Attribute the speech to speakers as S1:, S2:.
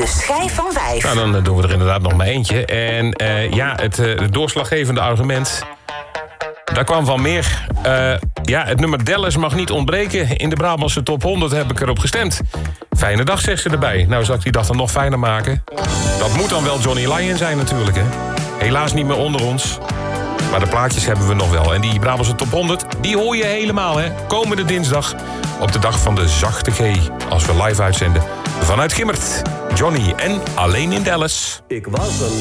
S1: De schijf van 5.
S2: Nou, dan doen we er inderdaad nog maar eentje. En het doorslaggevende argument... Daar kwam van meer. Het nummer Dallas mag niet ontbreken. In de Brabantse top 100 heb ik erop gestemd. Fijne dag, zegt ze erbij. Nou, zal ik die dag dan nog fijner maken? Dat moet dan wel Johnny Lyon zijn natuurlijk, hè? Helaas niet meer onder ons. Maar de plaatjes hebben we nog wel. En die Brabantse top 100, die hoor je helemaal, hè? Komende dinsdag op de dag van de zachte G. Als we live uitzenden vanuit Gimmert. Johnny en Alleen in Dallas.
S3: Ik was een